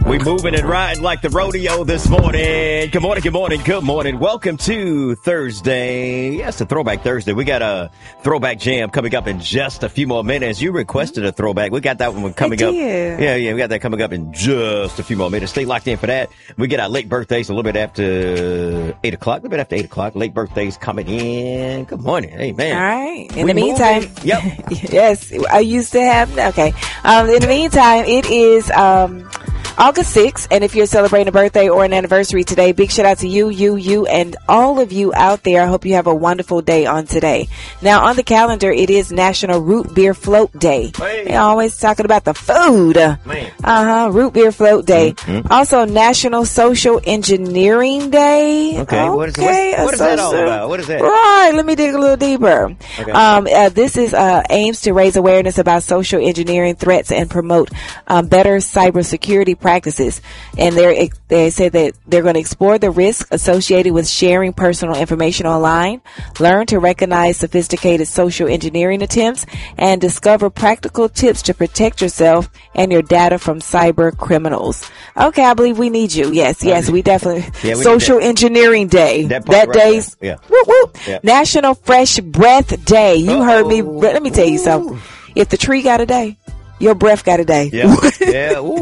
We moving and riding like the rodeo this morning. Good morning, good morning, good morning. Welcome to Thursday. Yes, a Throwback Thursday. We got a Throwback Jam coming up in just a few more minutes. You requested a throwback. We got that one coming up. Yeah, we got that coming up in just a few more minutes. Stay locked in for that. We get our late birthdays a little bit after 8 o'clock. A little bit after 8 o'clock. Late birthdays coming in. Good morning. Hey, man. All right. In the meantime. Yep. Yes, I used to have. Okay. In the meantime, it is August 6th, and if you're celebrating a birthday or an anniversary today, big shout out to you, and all of you out there. I hope you have a wonderful day on today. Now, on the calendar, it is National Root Beer Float Day. Hey. They're always talking about the food. Man. Root Beer Float Day. Mm-hmm. Also, National Social Engineering Day. Okay. What is that all about? What is that? Right. Let me dig a little deeper. Okay. This is aims to raise awareness about social engineering threats and promote better cybersecurity practices. And they said that they're going to explore the risks associated with sharing personal information online, learn to recognize sophisticated social engineering attempts, and discover practical tips to protect yourself and your data from cyber criminals. Okay, I believe we need you. Yes, we definitely. Yeah, we Social Engineering Day. That day's whoop, whoop. Yeah. National Fresh Breath Day. You heard me. Let me tell you something. If the tree got a day, your breath got a day. Yeah. Yeah.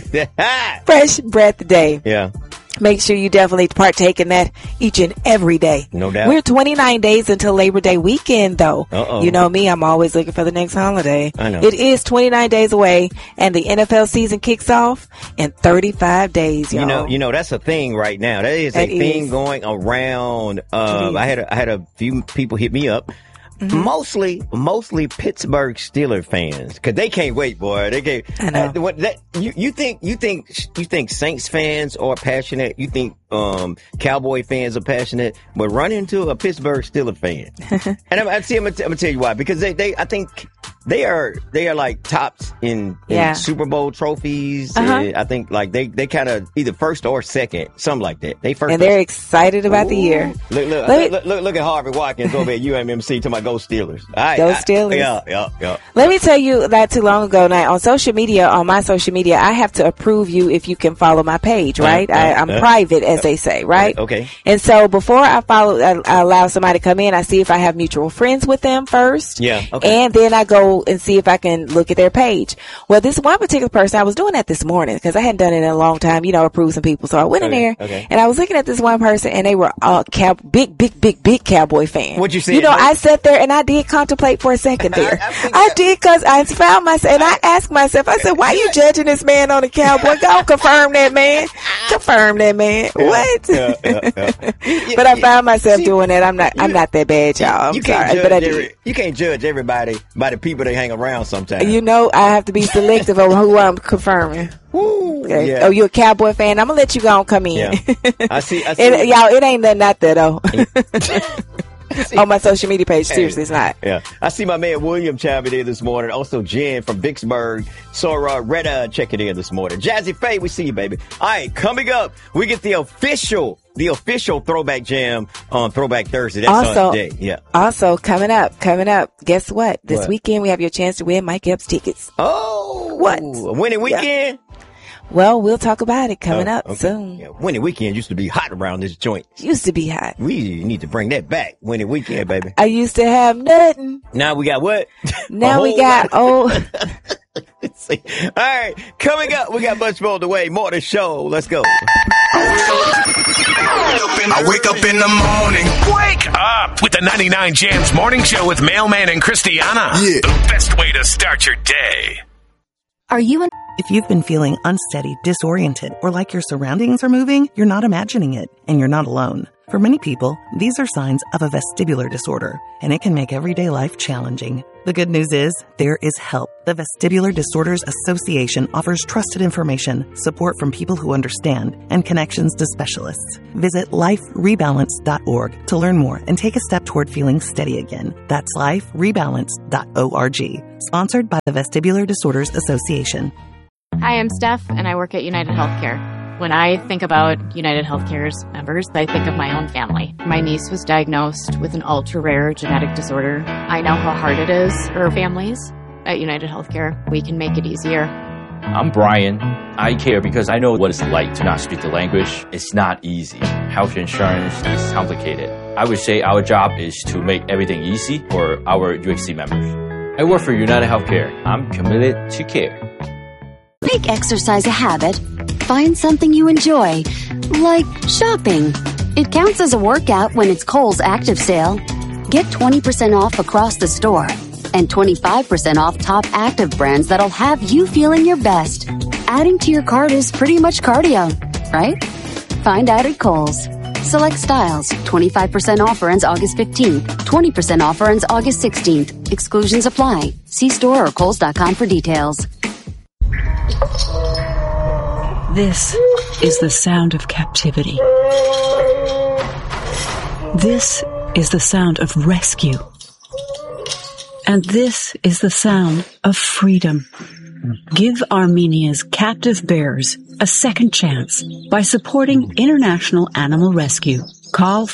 Fresh Breath Day. Yeah. Make sure you definitely partake in that each and every day. No doubt. We're 29 days until Labor Day weekend, though. You know me, I'm always looking for the next holiday. I know. It is 29 days away, and the NFL season kicks off in 35 days, y'all. You know, that's a thing right now. That is a thing going around. I had a few people hit me up. Mm-hmm. Mostly Pittsburgh Steelers fans, because they can't wait, boy. They can't. I know. You think Saints fans are passionate? You think Cowboy fans are passionate? But run into a Pittsburgh Steelers fan, and I'm gonna tell you why. Because I think they are like tops in Super Bowl trophies. I think like they kind of either first or second, something like that. They're excited about the year. Look at Harvey Watkins over at UMMC talking about go Steelers. Go Steelers. Yeah. Let me tell you, not too long ago now, on my social media, I have to approve you if you can follow my page, right? I'm private, as they say, right? Okay. And so before I allow somebody to come in, I see if I have mutual friends with them first. Yeah. Okay. And then I go and see if I can look at their page. Well, this one particular person, I was doing that this morning because I hadn't done it in a long time, approve some people. So I went in there and I was looking at this one person, and they were big Cowboy fan. What'd you say? I sat there and I did contemplate for a second there. I did, because I found myself, and I asked myself, I said, why are you judging this man on the Cowboy? Go confirm that man. What? But I found myself doing that. I'm not that bad, y'all. I'm sorry, but I did. You can't judge everybody by the people they hang around sometimes. I have to be selective on who I'm confirming. Okay. Yeah. Oh, you're a Cowboy fan? I'm gonna let you go and come in. Yeah. I see. Y'all, it ain't nothing out there though. On my social media page, seriously, it's not. Yeah, I see my man William chiming in this morning. Also, Jen from Vicksburg, Sora Retta checking in this morning. Jazzy Faye, we see you, baby. All right, coming up, we get the official Throwback Jam on Throwback Thursday. That's on today. Yeah. Also, coming up. Guess what? This weekend we have your chance to win Mike Epps tickets. Oh, what? Winning weekend. Yeah. Well, we'll talk about it coming up soon. Yeah, winning weekend used to be hot around this joint. Used to be hot. We need to bring that back. Winning weekend, baby. I used to have nothing. Now we got what? Now we got All right, coming up, we got much more on the way. More to the show. Let's go. I wake up in the morning. Wake up with the 99 Jams Morning Show with Mailman and Christiana. Yeah. The best way to start your day. Are you If you've been feeling unsteady, disoriented, or like your surroundings are moving, you're not imagining it, and you're not alone. For many people, these are signs of a vestibular disorder, and it can make everyday life challenging. The good news is, there is help. The Vestibular Disorders Association offers trusted information, support from people who understand, and connections to specialists. Visit liferebalance.org to learn more and take a step toward feeling steady again. That's liferebalance.org. Sponsored by the Vestibular Disorders Association. Hi, I'm Steph, and I work at United Healthcare. When I think about United Healthcare's members, I think of my own family. My niece was diagnosed with an ultra-rare genetic disorder. I know how hard it is for families. At United Healthcare, we can make it easier. I'm Brian. I care because I know what it's like to not speak the language. It's not easy. Health insurance is complicated. I would say our job is to make everything easy for our UHC members. I work for United Healthcare. I'm committed to care. Make exercise a habit. Find something you enjoy, like shopping. It counts as a workout when it's Kohl's Active Sale. Get 20% off across the store and 25% off top active brands that'll have you feeling your best. Adding to your cart is pretty much cardio, right? Find out at Kohl's. Select styles. 25% offer ends August 15th. 20% offer ends August 16th. Exclusions apply. See store or Kohls.com for details. This is the sound of captivity. This is the sound of rescue. And this is the sound of freedom. Give Armenia's captive bears a second chance by supporting International Animal Rescue. Call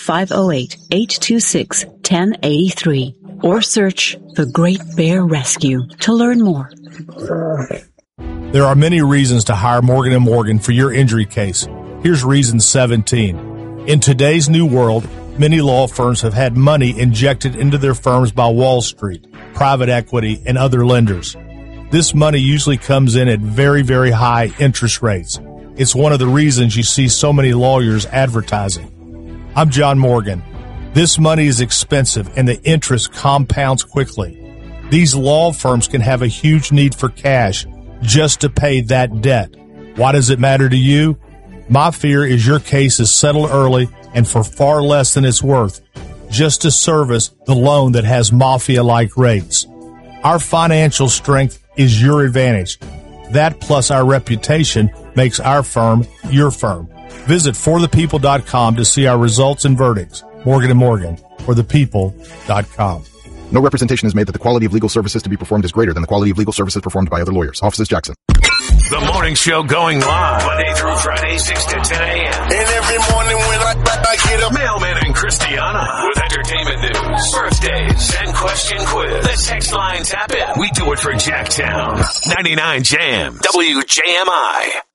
508-826-1083 or search The Great Bear Rescue to learn more. There are many reasons to hire Morgan & Morgan for your injury case. Here's reason 17. In today's new world, many law firms have had money injected into their firms by Wall Street, private equity, and other lenders. This money usually comes in at very, very high interest rates. It's one of the reasons you see so many lawyers advertising. I'm John Morgan. This money is expensive and the interest compounds quickly. These law firms can have a huge need for cash just to pay that debt. Why does it matter to you? My fear is your case is settled early and for far less than it's worth, just to service the loan that has mafia-like rates. Our financial strength is your advantage. That plus our reputation makes our firm your firm. Visit forthepeople.com to see our results and verdicts. Morgan & Morgan, forthepeople.com. No representation is made that the quality of legal services to be performed is greater than the quality of legal services performed by other lawyers. Offices Jackson. The morning show going live Monday through Friday, 6 to 10 a.m. And every morning when I get up, Mailman and Christiana with entertainment news, birthdays, and question quiz. The text line tap in. We do it for Jacktown. 99 Jam, WJMI.